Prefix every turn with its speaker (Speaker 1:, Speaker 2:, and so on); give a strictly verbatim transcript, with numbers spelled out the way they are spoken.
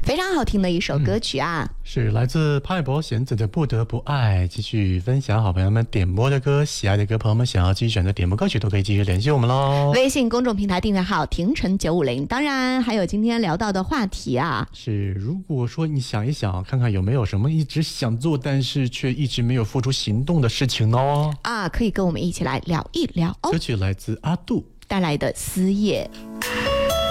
Speaker 1: 非常好听的一首歌曲啊、嗯、
Speaker 2: 是来自派伯贤子的不得不爱。继续分享好朋友们点播的歌，喜爱的歌，朋友们想要继续选择点播歌曲都可以继续联系我们咯。
Speaker 1: 微信公众平台订阅号婷晨九五零。当然还有今天聊到的话题啊，
Speaker 2: 是如果说你想一想看看有没有什么一直想做但是却一直没有付出行动的事情呢？
Speaker 1: 啊，可以跟我们一起来聊一聊哦。
Speaker 2: 歌曲来自阿杜
Speaker 1: 带来的思夜。